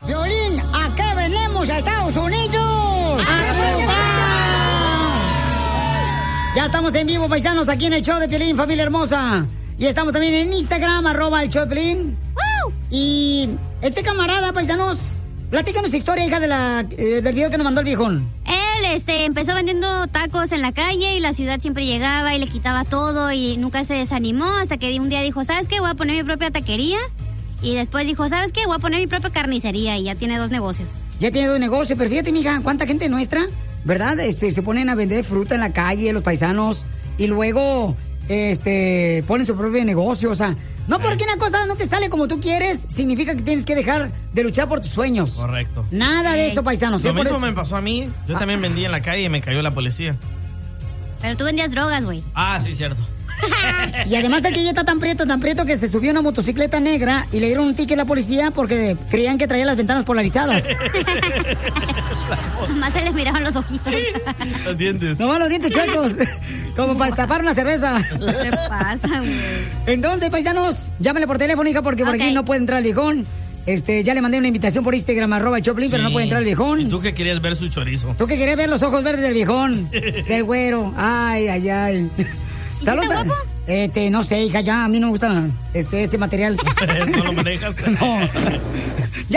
Violín, ¿a qué venimos a Estados Unidos? ¡A triunfar! Ya estamos en vivo, paisanos, aquí en el show de Piolín, familia hermosa. Y estamos también en Instagram, @el show de Piolín. Y este camarada, paisanos, platícanos su historia, hija, del video que nos mandó el viejón. Él empezó vendiendo tacos en la calle y la ciudad siempre llegaba y le quitaba todo y nunca se desanimó hasta que un día dijo, ¿sabes qué? Voy a poner mi propia taquería. Y después dijo, ¿sabes qué? Voy a poner mi propia carnicería y ya tiene 2 negocios. Ya tiene 2 negocios, pero fíjate, mija, cuánta gente nuestra, ¿verdad? Se ponen a vender fruta en la calle, los paisanos, y luego ponen su propio negocio, o sea, no porque una cosa no te sale como tú quieres, significa que tienes que dejar de luchar por tus sueños. Correcto. Nada de eso, paisanos. Lo mismo me pasó a mí. Yo también vendía en la calle y me cayó la policía. Pero tú vendías drogas, güey. Ah, sí, cierto. Y además el que ya está tan prieto que se subió a una motocicleta negra y le dieron un ticket a la policía porque creían que traía las ventanas polarizadas. Nomás se les miraban los ojitos. Los dientes. Nomás los dientes chuecos. Como para destapar una cerveza. ¿Qué pasa, güey? Entonces, paisanos, llámenle por teléfono, hija, porque por aquí no puede entrar el viejón. Ya le mandé una invitación por Instagram, @el Choplin, pero no puede entrar el viejón. ¿Y tú que querías ver su chorizo? Tú que querías ver los ojos verdes del viejón, del güero. Ay, ay, ay. Saludos. ¿Está guapo? No sé, hija, ya a mí no me gusta ese material. ¿No lo manejas? No.